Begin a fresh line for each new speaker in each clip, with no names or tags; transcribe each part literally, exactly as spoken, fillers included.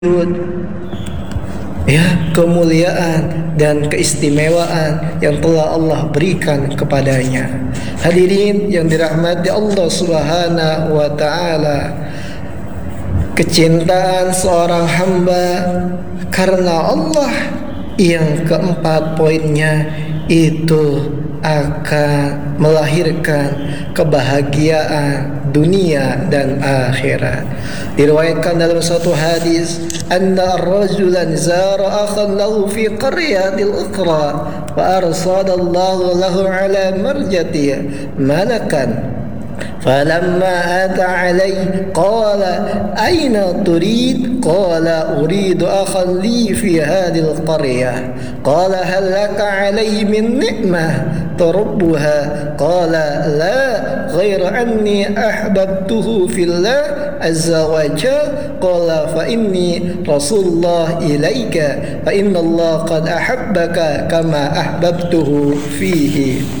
ya, kemuliaan dan keistimewaan yang telah Allah berikan kepadanya. Hadirin yang dirahmati Allah Subhanahu wa taala, kecintaan seorang hamba karena Allah yang keempat poinnya itu akan melahirkan kebahagiaan dunia dan akhirat. Diriwayatkan dalam satu hadis, anna rajulan zara akhan lahu fi qaryatil ukhra fa arsadallahu lahu ala marjati malakan فلما أتى عليه قال أين تريد؟ قال أريد أخا لي في هذه القرية. قال هل لك علي من نعمة تربها؟ قال لا غير أني أحببته في الله عز وجل. قال فإني رسول الله إليك فإن الله قد أحبك كما أحببته فيه.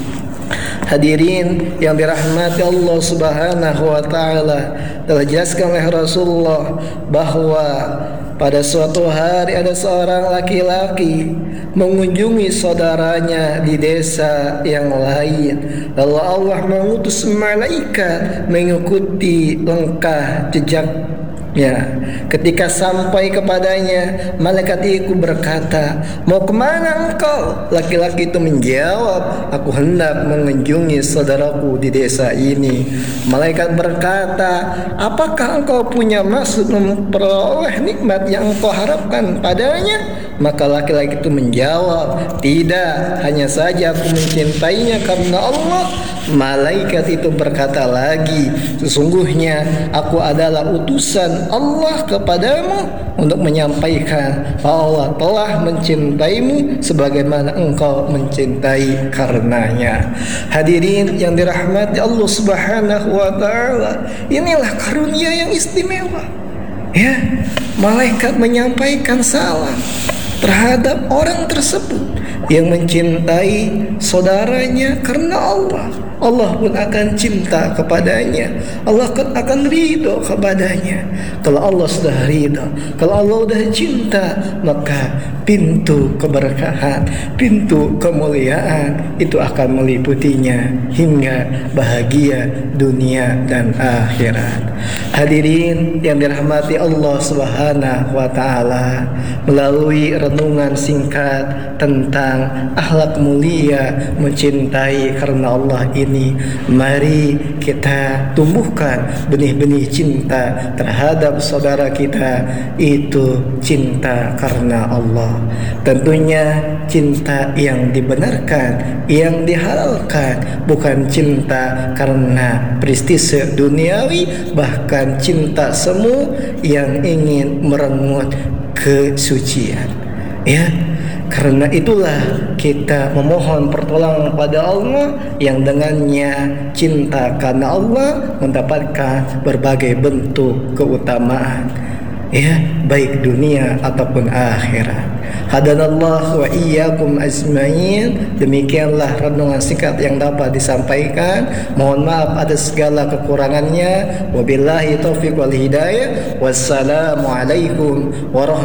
Hadirin yang dirahmati Allah Subhanahu wa taala, telah dijelaskan oleh Rasulullah bahwa pada suatu hari ada seorang laki-laki mengunjungi saudaranya di desa yang lain. Lalu Allah mengutus malaikat mengikuti langkah jejak ya. Ketika sampai kepadanya, malaikat itu berkata, mau kemana engkau? Laki-laki itu menjawab, aku hendak mengunjungi saudaraku di desa ini. Malaikat berkata, apakah engkau punya maksud memperoleh nikmat yang engkau harapkan padanya? Maka laki-laki itu menjawab, tidak, hanya saja aku mencintainya karena Allah. Malaikat itu berkata lagi, sesungguhnya aku adalah utusan Allah kepadamu untuk menyampaikan bahwa Allah telah mencintaimu sebagaimana engkau mencintai karenanya. Hadirin yang dirahmati Allah Subhanahu wa taala, inilah karunia yang istimewa. Ya, malaikat menyampaikan salam terhadap orang tersebut yang mencintai saudaranya karena Allah. Allah pun akan cinta kepadanya. Allah akan ridho kepadanya. Kalau Allah sudah ridho, kalau Allah sudah cinta, maka pintu keberkahan, pintu kemuliaan itu akan meliputinya hingga bahagia dunia dan akhirat. Hadirin yang dirahmati Allah Subhanahu wa taala, melalui renungan singkat tentang akhlak mulia mencintai karena Allah ini, mari kita tumbuhkan benih-benih cinta terhadap saudara kita, itu cinta karena Allah. Tentunya cinta yang dibenarkan, yang dihalalkan, bukan cinta karena prestise duniawi, bahkan cinta semu yang ingin merenggut kesucian. Ya, karena itulah kita memohon pertolongan kepada Allah yang dengannya cinta karena Allah mendapatkan berbagai bentuk keutamaan, ya, baik dunia ataupun akhirat. Hadanallah wa iyyakum ajmain. Demikianlah renungan singkat yang dapat disampaikan. Mohon maaf atas segala kekurangannya. Wabillahi taufiq wal hidayah. Wassalamualaikum warahmatullahi